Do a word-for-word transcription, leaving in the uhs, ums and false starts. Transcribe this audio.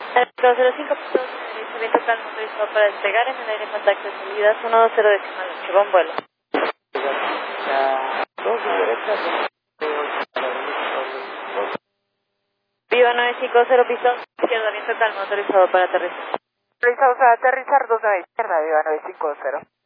dos cero cinco punto dos, viento calmo autorizado para despegar en el aire en contacto de seguridad uno dos cero decimal ocho, buen vuelo. Dos y derecha. Viva nueve cinco cero pistón, izquierda, viento calmo autorizado para aterrizar. Autorizado para aterrizar dos nueve izquierda, Viva nueve cinco cero.